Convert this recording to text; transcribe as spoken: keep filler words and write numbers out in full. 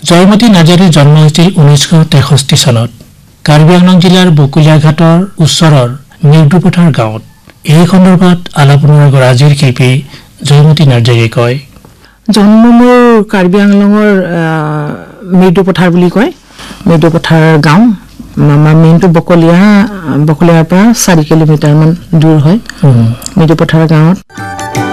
জয়মতী নাৰ্জাৰীৰ জন্ম হৈছিল ঊনৈছশ তেষষ্ঠি চনত কাৰ্বি আংলং জিলাৰ বকুলীয়াঘাটৰ ওচৰৰ মিৰ্দুপথাৰ গাঁৱত। এই সন্দৰ্ভত আলাপনৰ আজিৰ শিল্পী জয়মতী নাৰ্জাৰীয়ে কয়, জন্ম মোৰ কাৰ্বি আংলঙৰ মিৰ্দুপথাৰ বুলি কয়। মিৰ্দুপথাৰ গাঁও আমাৰ মেইনটো বকলীয়া বকলীয়াৰ পৰা চাৰি কিলোমিটাৰমান দূৰ হয় মিৰ্দুপথাৰ গাঁৱত।